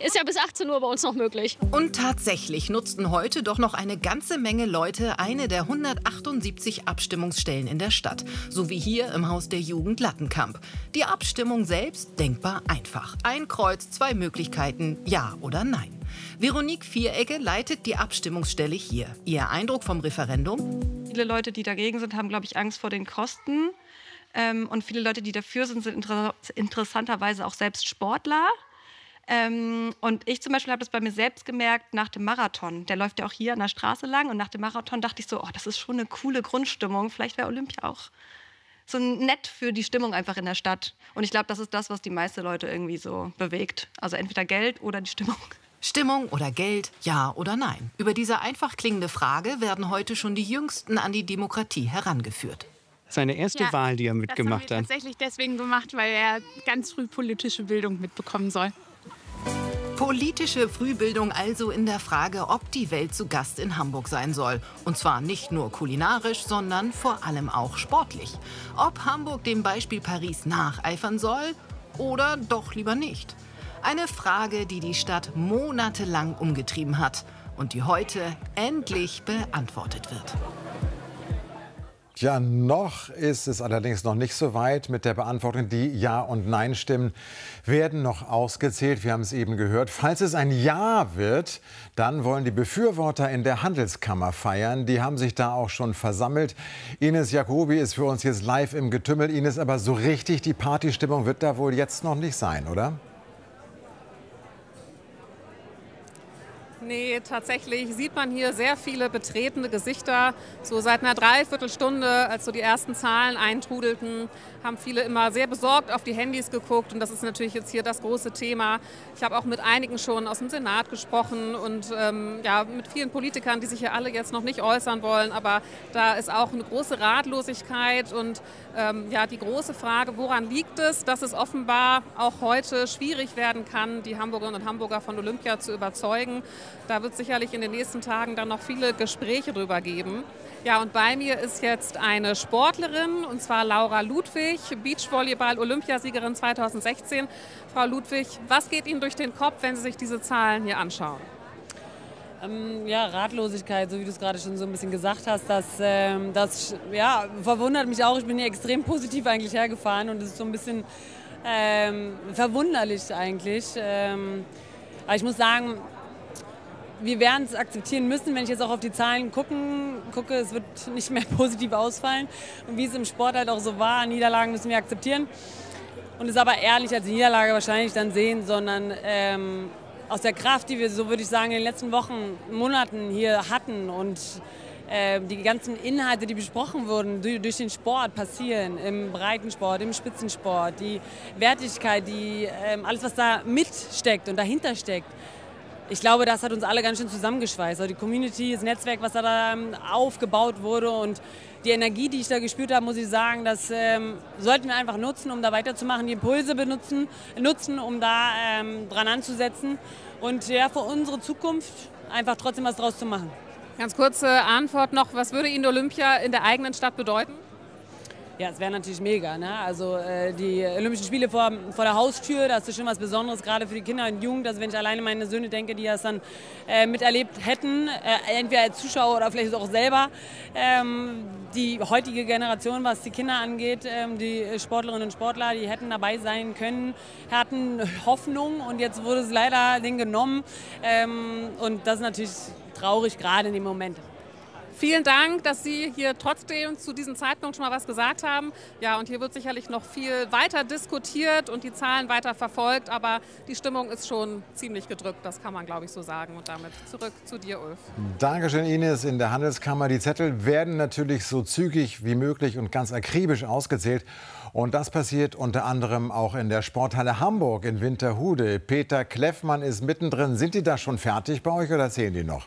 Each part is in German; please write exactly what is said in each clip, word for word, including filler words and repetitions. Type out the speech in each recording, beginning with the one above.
Ist ja bis achtzehn Uhr bei uns noch möglich. Und tatsächlich nutzten heute doch noch eine ganze Menge Leute eine der hundertachtundsiebzig Abstimmungsstellen in der Stadt, so wie hier im Haus der Jugend Lattenkamp. Die Abstimmung selbst denkbar einfach. Ein Kreuz, zwei Möglichkeiten, ja oder nein. Veronique Vierecke leitet die Abstimmungsstelle hier. Ihr Eindruck vom Referendum? Viele Leute, die dagegen sind, haben, glaube ich, Angst vor den Kosten. Ähm, und viele Leute, die dafür sind, sind inter interessanterweise auch selbst Sportler. Ähm, und ich zum Beispiel habe das bei mir selbst gemerkt nach dem Marathon. Der läuft ja auch hier an der Straße lang. Und nach dem Marathon dachte ich so, oh, das ist schon eine coole Grundstimmung. Vielleicht wäre Olympia auch so nett für die Stimmung einfach in der Stadt. Und ich glaube, das ist das, was die meisten Leute irgendwie so bewegt. Also entweder Geld oder die Stimmung. Stimmung oder Geld, ja oder nein? Über diese einfach klingende Frage werden heute schon die Jüngsten an die Demokratie herangeführt. Seine erste ja, Wahl, die er mitgemacht hat. Das haben wir tatsächlich deswegen gemacht, weil er ganz früh politische Bildung mitbekommen soll. Politische Frühbildung also in der Frage, ob die Welt zu Gast in Hamburg sein soll. Und zwar nicht nur kulinarisch, sondern vor allem auch sportlich. Ob Hamburg dem Beispiel Paris nacheifern soll oder doch lieber nicht. Eine Frage, die die Stadt monatelang umgetrieben hat und die heute endlich beantwortet wird. Ja, noch ist es allerdings noch nicht so weit mit der Beantwortung. Die Ja- und Nein-Stimmen werden noch ausgezählt. Wir haben es eben gehört. Falls es ein Ja wird, dann wollen die Befürworter in der Handelskammer feiern. Die haben sich da auch schon versammelt. Ines Jacobi ist für uns jetzt live im Getümmel. Ines, aber so richtig die Partystimmung wird da wohl jetzt noch nicht sein, oder? Nee, tatsächlich sieht man hier sehr viele betretene Gesichter. So seit einer Dreiviertelstunde, als so die ersten Zahlen eintrudelten, haben viele immer sehr besorgt auf die Handys geguckt. Und das ist natürlich jetzt hier das große Thema. Ich habe auch mit einigen schon aus dem Senat gesprochen und ähm, ja, mit vielen Politikern, die sich hier alle jetzt noch nicht äußern wollen. Aber da ist auch eine große Ratlosigkeit und ähm, ja, die große Frage, woran liegt es, dass es offenbar auch heute schwierig werden kann, die Hamburgerinnen und Hamburger von Olympia zu überzeugen. Da wird es sicherlich in den nächsten Tagen dann noch viele Gespräche drüber geben. Ja, und bei mir ist jetzt eine Sportlerin, und zwar Laura Ludwig, Beachvolleyball-Olympiasiegerin zweitausendsechzehn. Frau Ludwig, was geht Ihnen durch den Kopf, wenn Sie sich diese Zahlen hier anschauen? Ähm, ja, Ratlosigkeit, so wie du es gerade schon so ein bisschen gesagt hast, das, ähm, das ja, verwundert mich auch. Ich bin hier extrem positiv eigentlich hergefahren und es ist so ein bisschen ähm, verwunderlich eigentlich. Ähm, aber ich muss sagen, wir werden es akzeptieren müssen, wenn ich jetzt auch auf die Zahlen gucken, gucke, es wird nicht mehr positiv ausfallen. Und wie es im Sport halt auch so war, Niederlagen müssen wir akzeptieren. Und es aber ehrlich als Niederlage wahrscheinlich dann sehen, sondern ähm, aus der Kraft, die wir, so würde ich sagen, in den letzten Wochen, Monaten hier hatten und äh, die ganzen Inhalte, die besprochen wurden, durch, durch den Sport passieren, im Breitensport, im Spitzensport, die Wertigkeit, die, äh, alles, was da mitsteckt und dahinter steckt. Ich glaube, das hat uns alle ganz schön zusammengeschweißt. Also die Community, das Netzwerk, was da ähm, aufgebaut wurde und die Energie, die ich da gespürt habe, muss ich sagen, das ähm, sollten wir einfach nutzen, um da weiterzumachen, die Impulse benutzen, nutzen, um da ähm, dran anzusetzen und ja, für unsere Zukunft einfach trotzdem was draus zu machen. Ganz kurze Antwort noch, was würde Ihnen Olympia in der eigenen Stadt bedeuten? Ja, es wäre natürlich mega. Ne? Also äh, die Olympischen Spiele vor, vor der Haustür, das ist schon was Besonderes, gerade für die Kinder und Jugend. Also wenn ich alleine meine Söhne denke, die das dann äh, miterlebt hätten, äh, entweder als Zuschauer oder vielleicht auch selber. Ähm, die heutige Generation, was die Kinder angeht, ähm, die Sportlerinnen und Sportler, die hätten dabei sein können, hatten Hoffnung und jetzt wurde es leider denen genommen. Ähm, und das ist natürlich traurig, gerade in dem Moment. Vielen Dank, dass Sie hier trotzdem zu diesem Zeitpunkt schon mal was gesagt haben. Ja, und hier wird sicherlich noch viel weiter diskutiert und die Zahlen weiter verfolgt, aber die Stimmung ist schon ziemlich gedrückt, das kann man, glaube ich, so sagen. Und damit zurück zu dir, Ulf. Dankeschön, Ines. In der Handelskammer, die Zettel werden natürlich so zügig wie möglich und ganz akribisch ausgezählt. Und das passiert unter anderem auch in der Sporthalle Hamburg in Winterhude. Peter Kleffmann ist mittendrin. Sind die da schon fertig bei euch oder zählen die noch?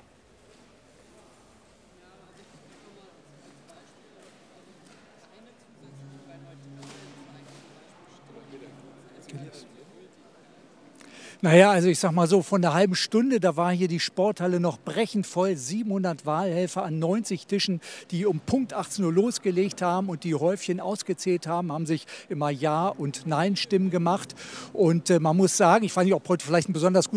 Naja, also ich sag mal so, von einer halben Stunde, da war hier die Sporthalle noch brechend voll. siebenhundert Wahlhelfer an neunzig Tischen, die um Punkt achtzehn Uhr losgelegt haben und die Häufchen ausgezählt haben, haben sich immer Ja- und Nein-Stimmen gemacht. Und äh, man muss sagen, ich weiß nicht, ob heute vielleicht ein besonders gut